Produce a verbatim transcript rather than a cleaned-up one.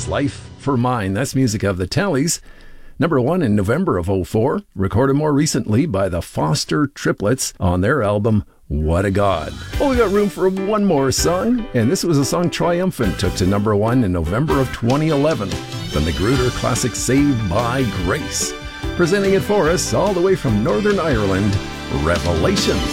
This Life for Mine. That's music of the Tallies. Number one in November of oh four, recorded more recently by the Foster Triplets on their album What a God. Well, we got room for one more song, and this was a song Triumphant took to number one in November of twenty eleven. The Magruder classic Saved by Grace. Presenting it for us all the way from Northern Ireland, Revelations.